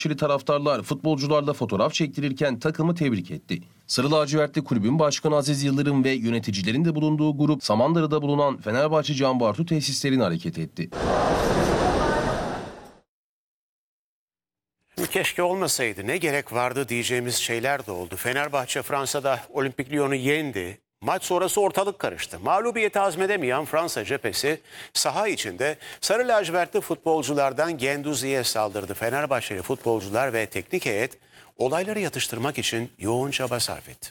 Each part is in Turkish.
Fenerbahçeli taraftarlar futbolcularla fotoğraf çektirirken takımı tebrik etti. Sarı lacivertli kulübün başkanı Aziz Yıldırım ve yöneticilerin de bulunduğu grup Samandıra'da bulunan Fenerbahçe Can Bartu tesislerine hareket etti. Keşke olmasaydı, ne gerek vardı diyeceğimiz şeyler de oldu. Fenerbahçe Fransa'da Olimpik Lyon'u yendi. Maç sonrası ortalık karıştı. Mağlubiyeti hazmedemeyen Fransa cephesi saha içinde sarı lacivertli futbolculardan Guendouzi'ye saldırdı. Fenerbahçeli futbolcular ve teknik heyet olayları yatıştırmak için yoğun çaba sarf etti.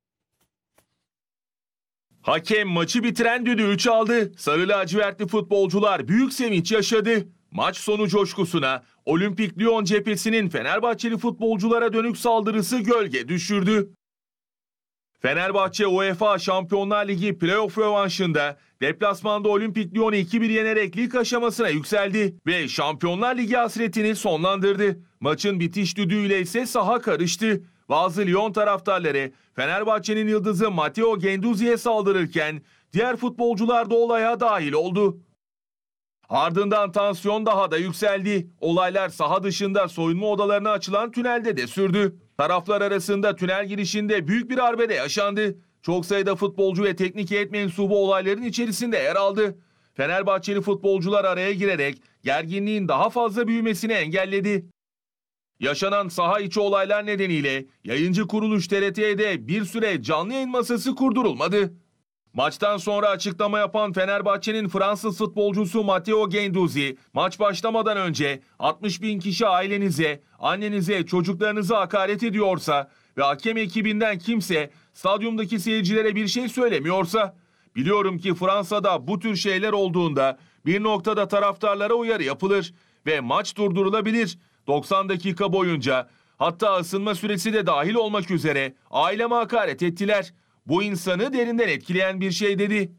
Hakem maçı bitiren düdüğü çaldı. Sarı lacivertli futbolcular büyük sevinç yaşadı. Maç sonu coşkusuna Olimpik Lyon cephesinin Fenerbahçeli futbolculara dönük saldırısı gölge düşürdü. Fenerbahçe UEFA Şampiyonlar Ligi playoff rövanşında deplasmanda Olimpik Lyon'u 2-1 yenerek lig aşamasına yükseldi ve Şampiyonlar Ligi hasretini sonlandırdı. Maçın bitiş düdüğüyle ise saha karıştı. Bazı Lyon taraftarları Fenerbahçe'nin yıldızı Matteo Guendouzi'ye saldırırken diğer futbolcular da olaya dahil oldu. Ardından tansiyon daha da yükseldi. Olaylar saha dışında soyunma odalarına açılan tünelde de sürdü. Taraflar arasında tünel girişinde büyük bir arbede yaşandı. Çok sayıda futbolcu ve teknik heyet mensubu olayların içerisinde yer aldı. Fenerbahçeli futbolcular araya girerek gerginliğin daha fazla büyümesini engelledi. Yaşanan saha içi olaylar nedeniyle yayıncı kuruluş TRT'ye de bir süre canlı yayın masası kurdurulmadı. Maçtan sonra açıklama yapan Fenerbahçe'nin Fransız futbolcusu Matteo Guendouzi, maç başlamadan önce 60.000 kişi ailenize, annenize, çocuklarınıza hakaret ediyorsa ve hakem ekibinden kimse stadyumdaki seyircilere bir şey söylemiyorsa, biliyorum ki Fransa'da bu tür şeyler olduğunda bir noktada taraftarlara uyarı yapılır ve maç durdurulabilir. 90 dakika boyunca, hatta ısınma süresi de dahil olmak üzere aileme hakaret ettiler. Bu insanı derinden etkileyen bir şey dedi.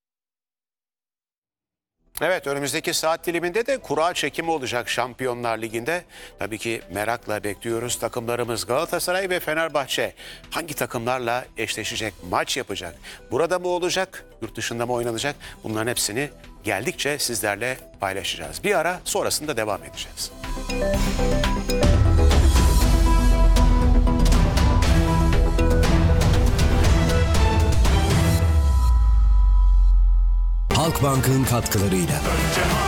Evet, önümüzdeki saat diliminde de kura çekimi olacak Şampiyonlar Ligi'nde. Tabii ki merakla bekliyoruz. Takımlarımız Galatasaray ve Fenerbahçe hangi takımlarla eşleşecek, maç yapacak? Burada mı olacak, yurt dışında mı oynanacak? Bunların hepsini geldikçe sizlerle paylaşacağız. Bir ara, sonrasında devam edeceğiz. Halkbank'ın katkılarıyla.